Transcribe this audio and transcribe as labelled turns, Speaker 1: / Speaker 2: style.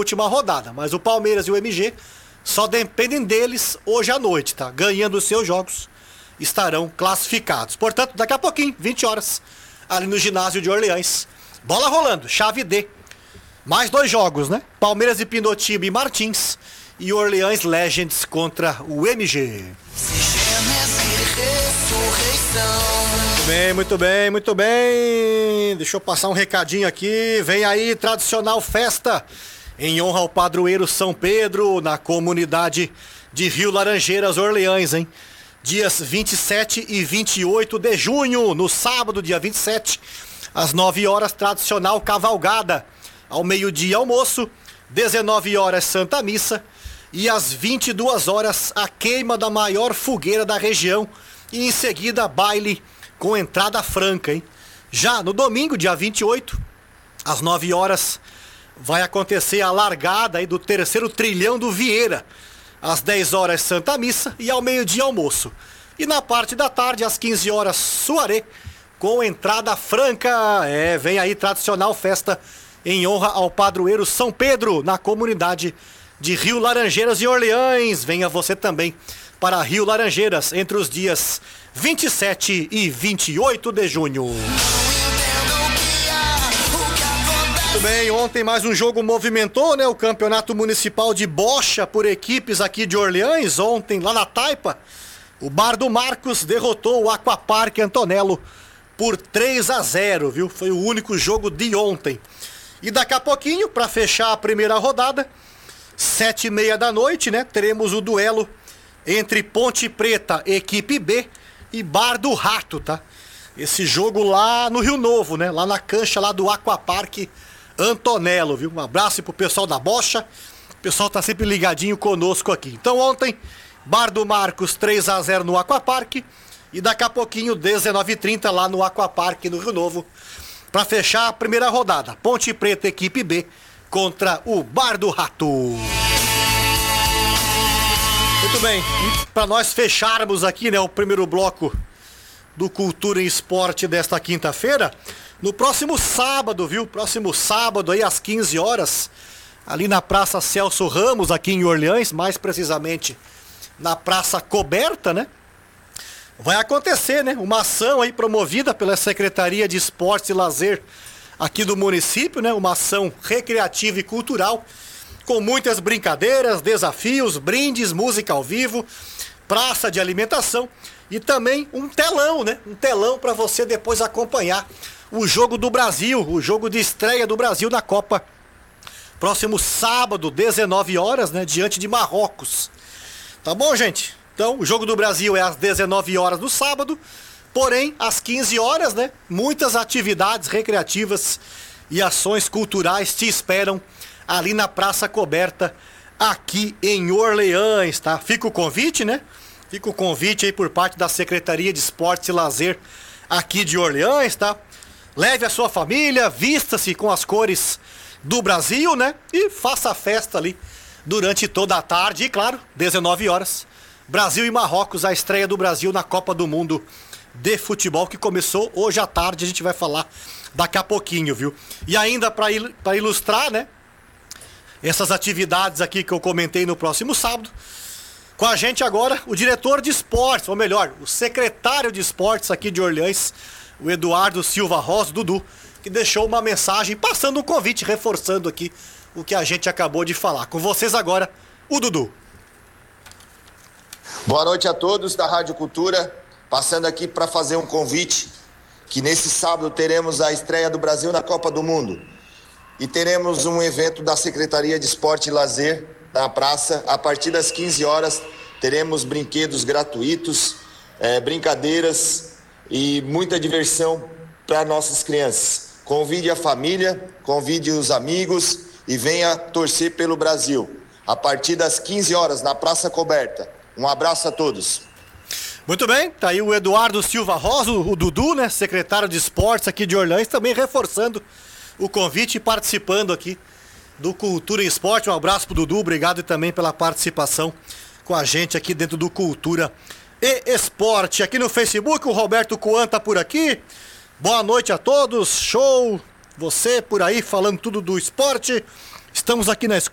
Speaker 1: última rodada. Mas o Palmeiras e o MG só dependem deles hoje à noite, tá? Ganhando os seus jogos, estarão classificados. Portanto, daqui a pouquinho, 20 horas, ali no ginásio de Orleans. Bola rolando, chave D. Mais 2 jogos, né? Palmeiras e Pindotiba e Martins. E Orleans Legends contra o MG. Muito bem, muito bem, muito bem. Deixa eu passar um recadinho aqui. Vem aí, tradicional festa em honra ao padroeiro São Pedro, na comunidade de Rio Laranjeiras, Orleans, hein? Dias 27 e 28 de junho, no sábado, dia 27, às 9 horas, tradicional cavalgada. Ao meio-dia, almoço, 19 horas, Santa Missa. E às 22 horas, a queima da maior fogueira da região. E em seguida, baile com entrada franca, hein? Já no domingo, dia 28, às 9 horas, vai acontecer a largada aí do terceiro trilhão do Vieira. Às 10 horas, Santa Missa. E ao meio-dia, almoço. E na parte da tarde, às 15 horas, soirée, com entrada franca. Vem aí, tradicional festa em honra ao padroeiro São Pedro, na comunidade de Rio Laranjeiras e Orleans. Venha você também para Rio Laranjeiras entre os dias 27 e 28 de junho. Muito bem, ontem mais um jogo movimentou, né? O Campeonato Municipal de Bocha por equipes aqui de Orleans. Ontem, lá na Taipa, o Bar do Marcos derrotou o Aquapark Antonello por 3-0, viu? Foi o único jogo de ontem. E daqui a pouquinho, para fechar a primeira rodada, 7h30 da noite, né? Teremos o duelo entre Ponte Preta, equipe B, e Bar do Rato, tá? Esse jogo lá no Rio Novo, né? Lá na cancha lá do Aquapark Antonello, viu? Um abraço pro pessoal da Bocha. O pessoal tá sempre ligadinho conosco aqui. Então ontem, Bar do Marcos 3-0 no Aquapark. E daqui a pouquinho, 19h30 lá no Aquapark no Rio Novo. Pra fechar a primeira rodada. Ponte Preta, equipe B, contra o Bar do Rato. Muito bem, e para nós fecharmos aqui, né, o primeiro bloco do Cultura e Esporte desta quinta-feira, no próximo sábado, viu? Próximo sábado aí às 15 horas, ali na Praça Celso Ramos, aqui em Orleans, mais precisamente na Praça Coberta, né? Vai acontecer, né, uma ação aí promovida pela Secretaria de Esportes e Lazer aqui do município, né? Uma ação recreativa e cultural com muitas brincadeiras, desafios, brindes, música ao vivo, praça de alimentação e também um telão, né? Um telão para você depois acompanhar o jogo do Brasil, o jogo de estreia do Brasil na Copa. Próximo sábado, 19 horas, né? Diante de Marrocos. Tá bom, gente? Então, o jogo do Brasil é às 19 horas do sábado. Porém, às 15 horas, né? Muitas atividades recreativas e ações culturais te esperam ali na Praça Coberta, aqui em Orleans, tá? Fica o convite, né? Fica o convite aí por parte da Secretaria de Esportes e Lazer aqui de Orleans, tá? Leve a sua família, vista-se com as cores do Brasil, né? E faça a festa ali durante toda a tarde. E claro, 19 horas, Brasil e Marrocos, a estreia do Brasil na Copa do Mundo de Futebol, que começou hoje à tarde. A gente vai falar daqui a pouquinho, viu? E ainda para ilustrar, né, essas atividades aqui que eu comentei no próximo sábado, com a gente agora o diretor de esportes, ou melhor, o secretário de esportes aqui de Orleans, o Eduardo Silva Rosa, Dudu, que deixou uma mensagem passando um convite, reforçando aqui o que a gente acabou de falar. Com vocês agora, o Dudu.
Speaker 2: Boa noite a todos da Rádio Cultura, passando aqui para fazer um convite, que nesse sábado teremos a estreia do Brasil na Copa do Mundo. E teremos um evento da Secretaria de Esporte e Lazer na praça. A partir das 15 horas teremos brinquedos gratuitos, brincadeiras e muita diversão para nossas crianças. Convide a família, convide os amigos e venha torcer pelo Brasil. A partir das 15 horas na Praça Coberta. Um abraço a todos.
Speaker 1: Muito bem, tá aí o Eduardo Silva Rosa, o Dudu, né, secretário de esportes aqui de Orleans, também reforçando o convite e participando aqui do Cultura e Esporte. Um abraço pro Dudu, obrigado também pela participação com a gente aqui dentro do Cultura e Esporte. Aqui no Facebook, o Roberto Coan tá por aqui. Boa noite a todos, show! Você por aí falando tudo do esporte. Estamos aqui na